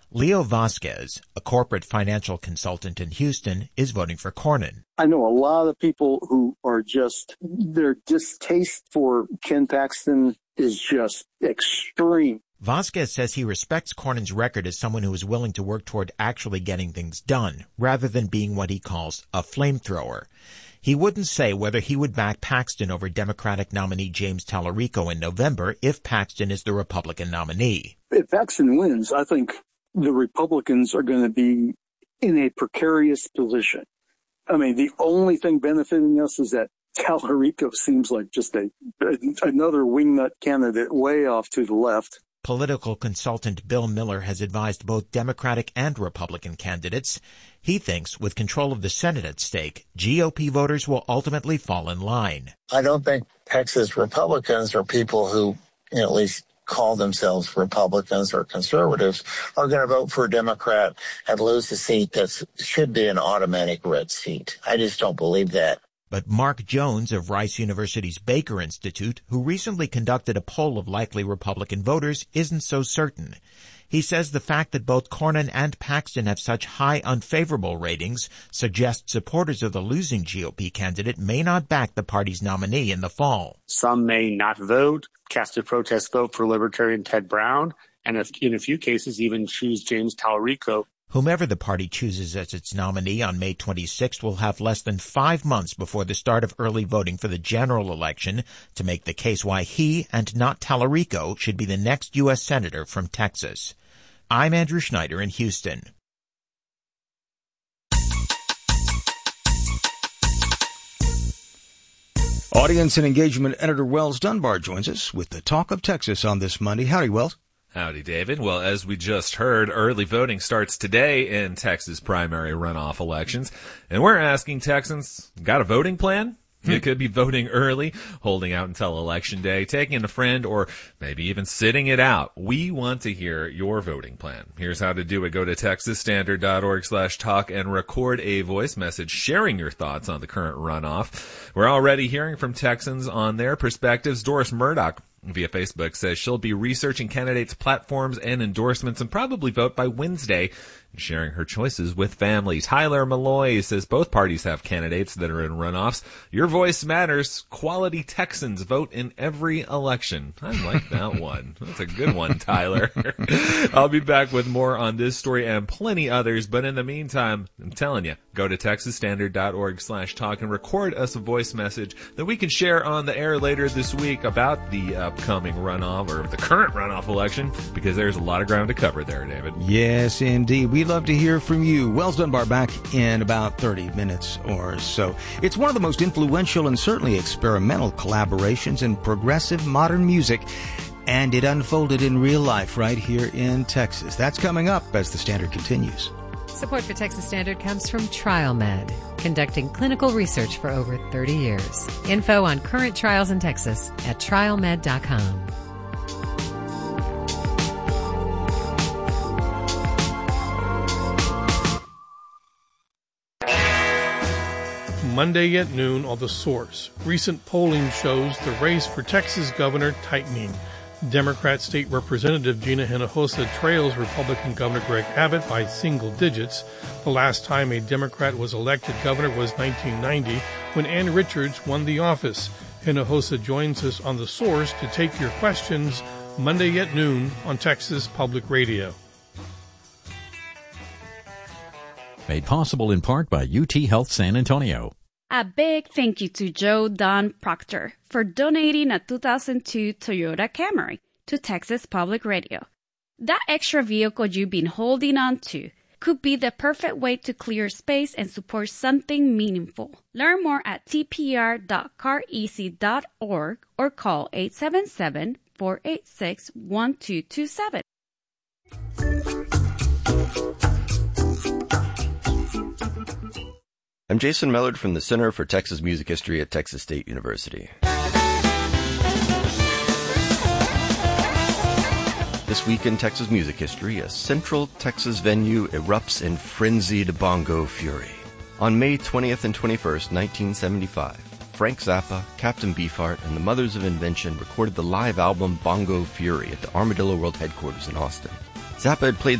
Leo Vasquez, a corporate financial consultant in Houston, is voting for Cornyn. I know a lot of people who are their distaste for Ken Paxton is just extreme. Vasquez says he respects Cornyn's record as someone who is willing to work toward actually getting things done, rather than being what he calls a flamethrower. He wouldn't say whether he would back Paxton over Democratic nominee James Tallarico in November if Paxton is the Republican nominee. If Paxton wins, I think the Republicans are going to be in a precarious position. I mean, the only thing benefiting us is that Tallarico seems like just another wingnut candidate way off to the left. Political consultant Bill Miller has advised both Democratic and Republican candidates. He thinks with control of the Senate at stake, GOP voters will ultimately fall in line. I don't think Texas Republicans or people who at least call themselves Republicans or conservatives are going to vote for a Democrat and lose a seat that should be an automatic red seat. I just don't believe that. But Mark Jones of Rice University's Baker Institute, who recently conducted a poll of likely Republican voters, isn't so certain. He says the fact that both Cornyn and Paxton have such high unfavorable ratings suggests supporters of the losing GOP candidate may not back the party's nominee in the fall. Some may not vote, cast a protest vote for Libertarian Ted Brown, and in a few cases even choose James Tallarico. Whomever the party chooses as its nominee on May 26th will have less than 5 months before the start of early voting for the general election to make the case why he and not Tallarico should be the next U.S. Senator from Texas. I'm Andrew Schneider in Houston. Audience and Engagement Editor Wells Dunbar joins us with the Talk of Texas on this Monday. Howdy, Wells. Howdy, David. Well, as we just heard, early voting starts today in Texas primary runoff elections. And we're asking Texans, got a voting plan? You could be voting early, holding out until Election Day, taking a friend, or maybe even sitting it out. We want to hear your voting plan. Here's how to do it. Go to texasstandard.org/talk and record a voice message sharing your thoughts on the current runoff. We're already hearing from Texans on their perspectives. Doris Murdoch via Facebook says she'll be researching candidates' platforms and endorsements and probably vote by Wednesday and sharing her choices with family. Tyler Malloy says both parties have candidates that are in runoffs. Your voice matters. Quality Texans vote in every election. I like that one. That's a good one, Tyler. I'll be back with more on this story and plenty others, but in the meantime, I'm telling you, go to texasstandard.org/talk and record us a voice message that we can share on the air later this week about the upcoming runoff or the current runoff election, because there's a lot of ground to cover there, David. Yes, indeed. We'd love to hear from you. Wells Dunbar back in about 30 minutes or so. It's one of the most influential and certainly experimental collaborations in progressive modern music, and it unfolded in real life right here in Texas. That's coming up as the Standard continues. Support for Texas Standard comes from TrialMed, conducting clinical research for over 30 years. Info on current trials in Texas at trialmed.com. Monday at noon on The Source. Recent polling shows the race for Texas governor tightening. Democrat State Representative Gina Hinojosa trails Republican Governor Greg Abbott by single digits. The last time a Democrat was elected governor was 1990, when Ann Richards won the office. Hinojosa joins us on The Source to take your questions Monday at noon on Texas Public Radio. Made possible in part by UT Health San Antonio. A big thank you to Joe Don Proctor for donating a 2002 Toyota Camry to Texas Public Radio. That extra vehicle you've been holding on to could be the perfect way to clear space and support something meaningful. Learn more at tpr.careasy.org or call 877-486-1227. I'm Jason Mellard from the Center for Texas Music History at Texas State University. This week in Texas music history, a Central Texas venue erupts in frenzied bongo fury. On May 20th and 21st, 1975, Frank Zappa, Captain Beefheart, and the Mothers of Invention recorded the live album Bongo Fury at the Armadillo World Headquarters in Austin. Zappa had played